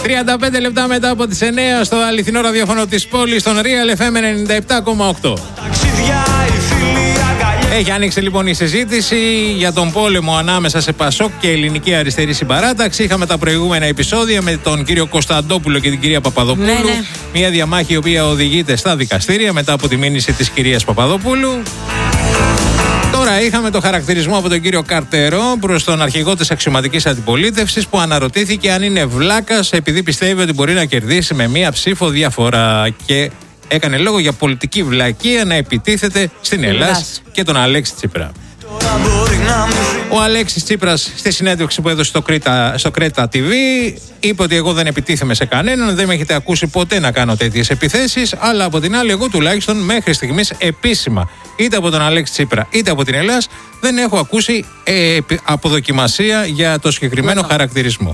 35 λεπτά μετά από τις 9 στο αληθινό ραδιόφωνο της πόλης, στον Real FM 97,8. Έχει ανοίξει λοιπόν η συζήτηση για τον πόλεμο ανάμεσα σε Πασόκ και Ελληνική Αριστερή Συμπαράταξη. Είχαμε τα προηγούμενα επεισόδια με τον κύριο Κωνσταντόπουλο και την κυρία Παπαδοπούλου. Ναι. Μια διαμάχη η οποία οδηγείται στα δικαστήρια μετά από τη μήνυση της κυρίας Παπαδοπούλου. Τώρα είχαμε το χαρακτηρισμό από τον κύριο Καρτερό προς τον αρχηγό της αξιωματικής αντιπολίτευσης, που αναρωτήθηκε αν είναι βλάκας επειδή πιστεύει ότι μπορεί να κερδίσει με μία ψήφο διαφορά, και έκανε λόγο για πολιτική βλακεία να επιτίθεται στην Ελλάς και τον Αλέξη Τσίπρα. Ο Αλέξης Τσίπρας στη συνέντευξη που έδωσε στο Κρέτα TV είπε ότι εγώ δεν επιτίθεμαι σε κανέναν, δεν με έχετε ακούσει ποτέ να κάνω τέτοιες επιθέσεις, αλλά από την άλλη εγώ τουλάχιστον μέχρι στιγμής επίσημα είτε από τον Αλέξη Τσίπρα είτε από την Ελλάς δεν έχω ακούσει αποδοκιμασία για το συγκεκριμένο χαρακτηρισμό.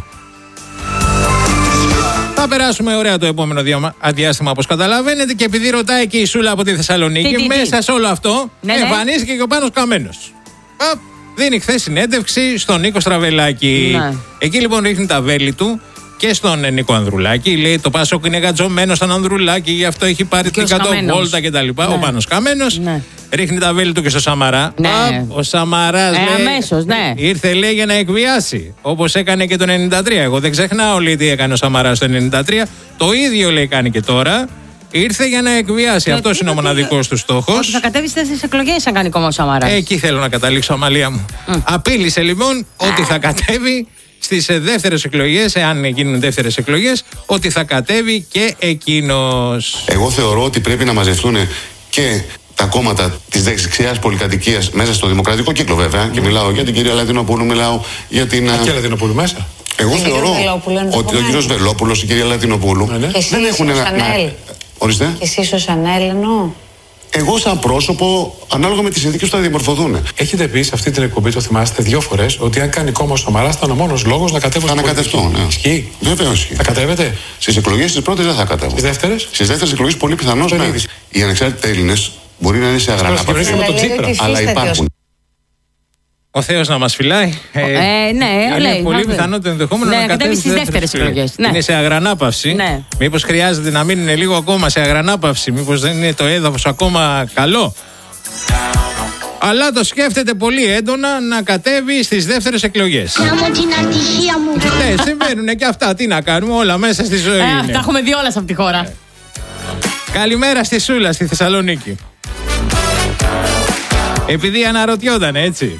Θα περάσουμε ωραία το επόμενο διάστημα, όπως καταλαβαίνετε, και επειδή ρωτάει και η Σούλα από τη Θεσσαλονίκη, μέσα σε όλο αυτό εμφανίστηκε και ο Πάνος Καμένος. Δίνει χθες συνέντευξη στον Νίκο Στραβελάκη. Ναι. Εκεί λοιπόν ρίχνει τα βέλη του και στον Νίκο Ανδρουλάκη. Λέει το Πάσοκ είναι γατζωμένο στον Ανδρουλάκη, γι' αυτό έχει πάρει την 100 βόλτα κτλ. Ναι. Ο Πάνος Καμένος. Ναι. Ρίχνει τα βέλη του και στο Σαμαρά. Ναι. Ο Σαμαράς αμέσως, ναι. Ήρθε λέει για να εκβιάσει, όπως έκανε και το 93. Εγώ δεν ξεχνάω λέει τι έκανε ο Σαμαράς το 93. Το ίδιο λέει κάνει και τώρα. Ήρθε για να εκβιάσει. Αυτός είναι ο μοναδικός του στόχος. Ότι θα κατέβει στις εκλογές αν κάνει κόμμα ο Σαμαράς. Εκεί θέλω να καταλήξω, Αμαλία μου. Απείλησε λοιπόν ότι θα κατέβει στις δεύτερες εκλογές, εάν γίνουν δεύτερες εκλογές, ότι θα κατέβει και εκείνος. Εγώ θεωρώ ότι πρέπει να μαζευτούν και τα κόμματα της δεξιάς πολυκατοικίας μέσα στο δημοκρατικό κύκλο, βέβαια. Και μιλάω για την κυρία Λατινοπούλου, μιλάω για την. Και Λατινοπούλου μέσα. Εγώ θεωρώ ότι ο κύριος Βελόπουλος, η κυρία Λατινοπούλου δεν έχουν ένα. Ορίστε. Και εσείς ως ανέλενο. Εγώ σαν πρόσωπο, ανάλογα με τις συνθήκες που θα διαμορφωθούν. Έχετε πει σε αυτή την εκπομπή, το θυμάστε 2 φορές, ότι αν κάνει κόμμα ο Σαμαράς θα είναι ο μόνος λόγος να κατέβω στην πολιτική. Θα ανακατευτώ, ναι. Ισχύει. Βεβαίως ισχύει. Θα κατέβετε. Στις εκλογές τις πρώτες δεν θα κατέβω. Στις δεύτερες. Στις δεύτερες εκλογές πολύ πιθανώς ναι. Οι ανεξάρτητοι Έλληνες μπορεί να είναι σε αγρανάπαυση, αλλά υπάρχουν. Ο Θεός να μας φυλάει. Ναι, είναι πολύ πιθανό το ενδεχόμενο να κατέβει στις δεύτερες εκλογές. Ναι. Είναι σε αγρανάπαυση. Ναι. Μήπως χρειάζεται να μείνουν λίγο ακόμα σε αγρανάπαυση, μήπως δεν είναι το έδαφος ακόμα καλό. Αλλά το σκέφτεται πολύ έντονα να κατέβει στις δεύτερες εκλογές. Ναι, συμβαίνουν και αυτά. Τι να κάνουμε, όλα μέσα στη ζωή. Τα έχουμε δει όλα σε αυτή τη χώρα. Καλημέρα στη Σούλα, στη Θεσσαλονίκη. Επειδή αναρωτιόταν, έτσι.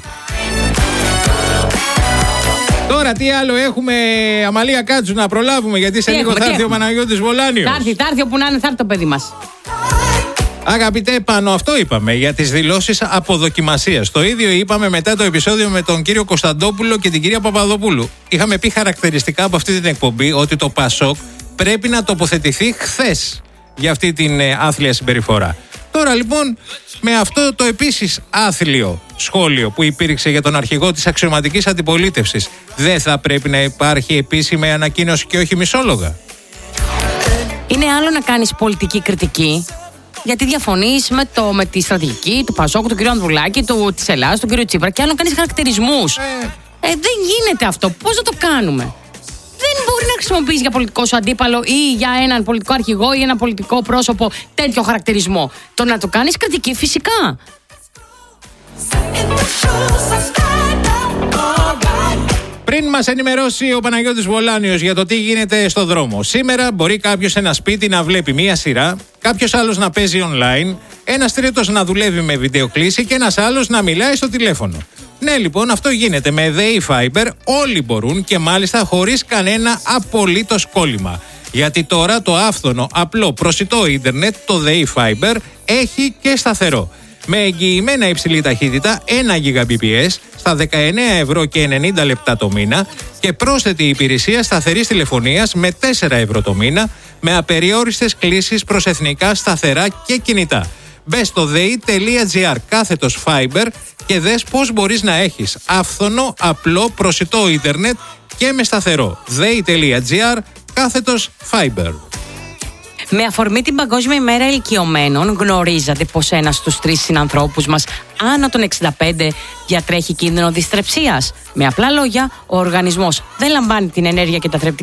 Τώρα τι άλλο έχουμε, Αμαλία Κάτσου, να προλάβουμε, γιατί σε λίγο θα έρθει ο Παναγιώτης Βολάνιος. Θα έρθει όπου να είναι, θα έρθει το παιδί μας. Αγαπητέ Πάνο, αυτό είπαμε για τις δηλώσεις αποδοκιμασίας. Το ίδιο είπαμε μετά το επεισόδιο με τον κύριο Κωνσταντόπουλο και την κυρία Παπαδοπούλου. Είχαμε πει χαρακτηριστικά από αυτή την εκπομπή ότι το Πασόκ πρέπει να τοποθετηθεί χθες για αυτή την άθλια συμπεριφορά. Τώρα λοιπόν, με αυτό το επίσης άθλιο σχόλιο που υπήρξε για τον αρχηγό της αξιωματικής αντιπολίτευσης, δεν θα πρέπει να υπάρχει επίσημη ανακοίνωση και όχι μισόλογα? Είναι άλλο να κάνεις πολιτική κριτική, γιατί διαφωνείς με τη στρατηγική του Πασόκ, του κ. Ανδρουλάκη, της Ελλάδας, του κ. Τσίπρα, και άλλο να κάνεις χαρακτηρισμούς. Δεν γίνεται αυτό. Πώς να το κάνουμε? Δεν μπορεί να χρησιμοποιείς για πολιτικό σου αντίπαλο ή για έναν πολιτικό αρχηγό ή ένα πολιτικό πρόσωπο τέτοιο χαρακτηρισμό. Το να το κάνεις κριτική, φυσικά. Πριν μας ενημερώσει ο Παναγιώτης Βολάνιος για το τι γίνεται στο δρόμο. Σήμερα μπορεί κάποιος σε ένα σπίτι να βλέπει μία σειρά, κάποιος άλλος να παίζει online, ένας τρίτος να δουλεύει με βιντεοκλήση και ένας άλλος να μιλάει στο τηλέφωνο. Ναι, λοιπόν, αυτό γίνεται με ΔΕΗ Fiber, όλοι μπορούν και μάλιστα χωρίς κανένα απολύτως κόλλημα. Γιατί τώρα το άφθονο, απλό, προσιτό ίντερνετ, το ΔΕΗ Fiber, έχει και σταθερό. Με εγγυημένα υψηλή ταχύτητα 1 Gbps στα 19 € και 90 λεπτά το μήνα και πρόσθετη υπηρεσία σταθερής τηλεφωνίας με 4 € το μήνα, με απεριόριστες κλήσεις προς εθνικά σταθερά και κινητά. Μπες στο dei.gr/fiber και δες πώς μπορείς να έχεις άφθονο, απλό, προσιτό ίντερνετ και με σταθερό. dei.gr/fiber. Με αφορμή την Παγκόσμια ημέρα ηλικιωμένων, γνωρίζατε πως ένας στους 3 συνανθρώπους μας άνω των 65 διατρέχει κίνδυνο δυστρεψίας? Με απλά λόγια, ο οργανισμός δεν λαμβάνει την ενέργεια και τα θρεπτικά